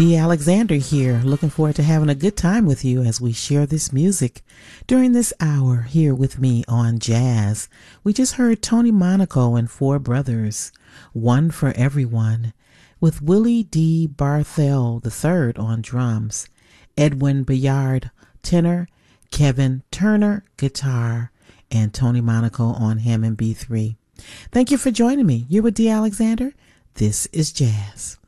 Dee Alexander here, looking forward to having a good time with you as we share this music during this hour here with me on Jazz. We just heard Tony Monaco and Four Brothers, One for Everyone, with Willie D. Barthel III on drums, Edwin Bayard tenor, Kevin Turner guitar, and Tony Monaco on Hammond B3. Thank you for joining me. You're with Dee Alexander. This is Jazz.